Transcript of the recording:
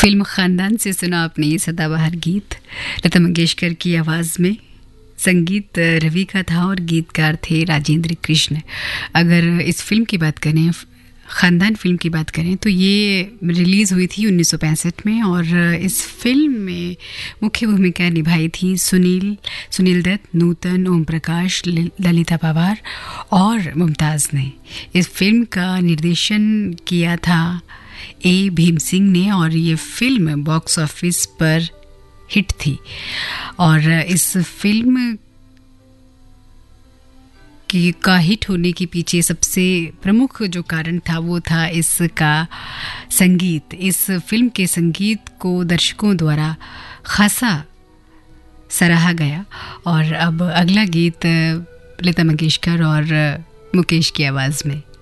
Film खानदान से सुना आपने ये सदाबहार गीत लता मंगेशकर की आवाज़ में। संगीत रवि का था और गीतकार थे राजेंद्र कृष्ण। अगर इस फिल्म की बात करें, ख़ानदान फिल्म की बात करें, तो ये रिलीज़ हुई थी 1965 में और इस फिल्म में मुख्य भूमिका निभाई थी सुनील दत्त, नूतन, ओम प्रकाश, ललिता पवार और मुमताज़ ने। इस फिल्म का निर्देशन किया था ए भीम सिंह ने और ये फिल्म बॉक्स ऑफिस पर हिट थी। और इस फिल्म का हिट होने के पीछे सबसे प्रमुख जो कारण था वो था इसका संगीत। इस फिल्म के संगीत को दर्शकों द्वारा खासा सराहा गया। और अब अगला गीत लता मंगेशकर और मुकेश की आवाज़ में।